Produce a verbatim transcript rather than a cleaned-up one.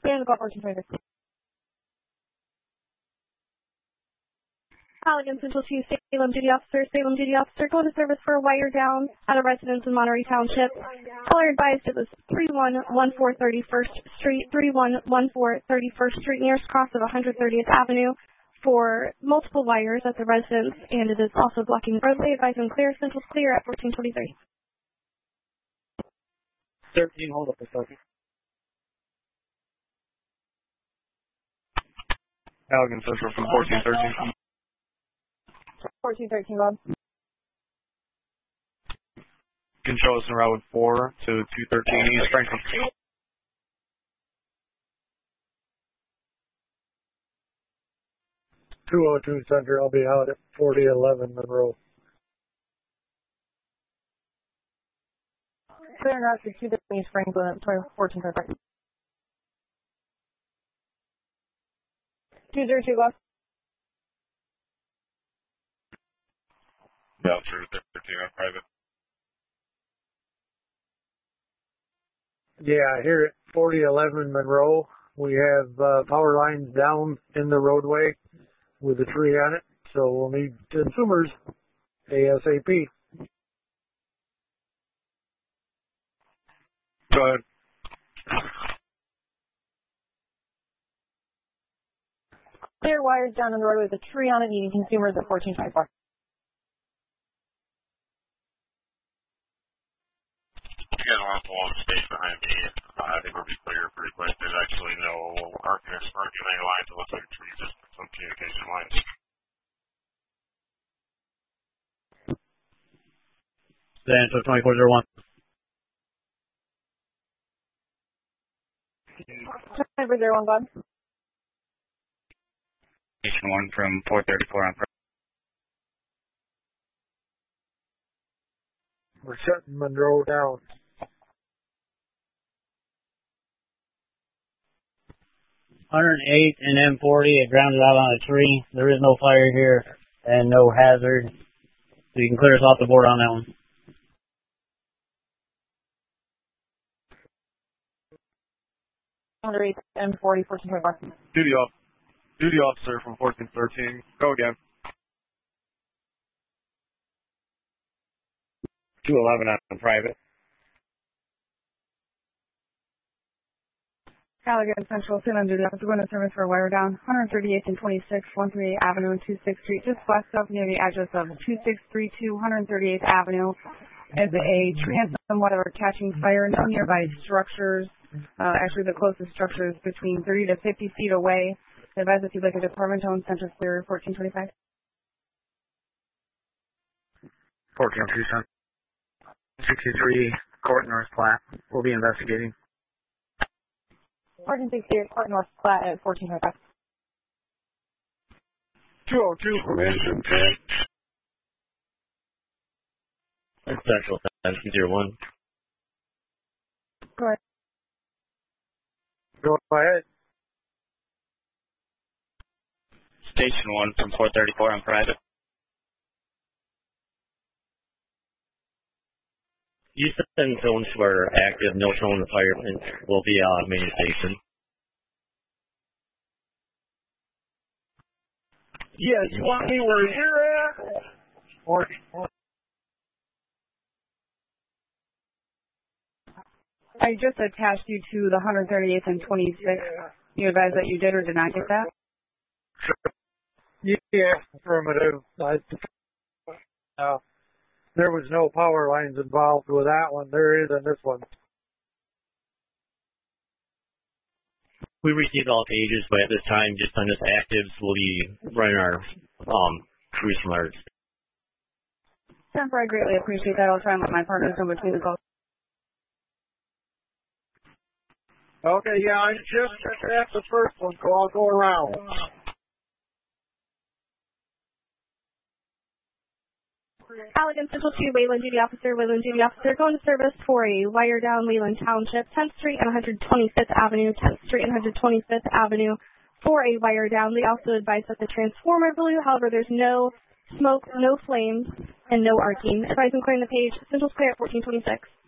And go fourteen twenty-six. Allegan Central two, Salem duty officer, Salem duty officer, going to service for a wire down at a residence in Monterey Township. Caller advised it was three one one four thirty-first Street, three one one four thirty-first Street, nearest cross of one hundred thirtieth Avenue, for multiple wires at the residence, and it is also blocking the roadway. Advising clear, Central's clear at fourteen twenty-three. thirteen, hold up a second. Allegan Central from fourteen thirteen. fourteen thirteen, Bob. Can show us in route four to two thirteen East Franklin. two oh two Center, I'll be out at forty eleven Monroe. Clear and route to two thirteen East Franklin at fourteen thirteen. two zero two, Bob. Voucher thirteen on private. Yeah, here at forty eleven Monroe, we have uh, power lines down in the roadway with a tree on it, so we'll need consumers ASAP. Go ahead. Clear wires down in the roadway with a tree on it, needing consumers at fourteen twenty-four. You guys want to pull on the space behind me. Uh, I think we'll be clear pretty quick. There's actually no arcing arcing any lines. It looks like a tree, just some communication lines. Then so twenty-four oh one. twenty-four oh one, Bob. Station one from four thirty-four on. We're shutting Monroe down. one oh eight and M forty, it grounded out on a tree. There is no fire here and no hazard. So you can clear us off the board on that one. one oh eight, M forty, fourteen twenty-four. Duty off. Duty officer from fourteen thirteen. Go again. two eleven on private. Allegan Central, Salem duty officer, going to service for a wire down, one thirty-eighth and twenty-sixth, one thirty-eight Avenue and twenty-sixth Street, just west of near the address of two six three two, one thirty-eighth Avenue. As a transom, whatever, catching fire, no nearby structures. Uh, actually, the closest structure is between thirty to fifty feet away. Advise if you'd like a department owned center clear, fourteen twenty-five. fourteen oh two, sixty-three Court North Platte. We'll be investigating. fourteen sixty-eight Court North Platte at fourteen twenty-five. two oh two from Engine ten. Central, zero one. Go ahead. Go ahead. Station one from four thirty-four on private. Eastern zones were active, no shown fire will be on main station. Yes, you want me where you're at? Or, or I just attached you to the one thirty-eighth and twenty-sixth. You advise that you did or did not get that? yeah, affirmative. I, uh, there was no power lines involved with that one. There is in this one. We received all pages, but at this time, just on this actives, we'll be running our um, crews from our. Jennifer, I greatly appreciate that. I'll try and let my partners know between the calls. Okay, yeah, I just at the first one, so I'll go around. Allegan Central two, Wayland Duty Officer, Wayland Duty Officer, going to service for a wire down Wayland Township, tenth Street and one twenty-fifth Avenue, tenth Street and one twenty-fifth Avenue, for a wire down. They also advise that the transformer blew, however, there's no smoke, no flames, and no arcing. Advising clearing the page, Central's clear at fourteen twenty-six.